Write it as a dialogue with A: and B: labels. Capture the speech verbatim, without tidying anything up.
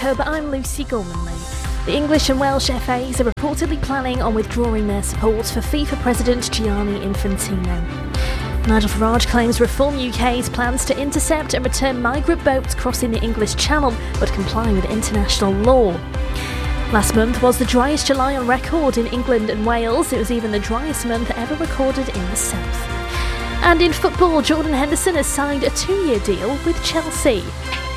A: Hub, I'm Lucy Gormanley. The English and Welsh F As are reportedly planning on withdrawing their support for FIFA President Gianni Infantino. Nigel Farage claims Reform U K's plans to intercept and return migrant boats crossing the English Channel would comply with international law. Last month was the driest July on record in England and Wales. It was even the driest month ever recorded in the south. And in football, Jordan Henderson has signed a two-year deal with Chelsea.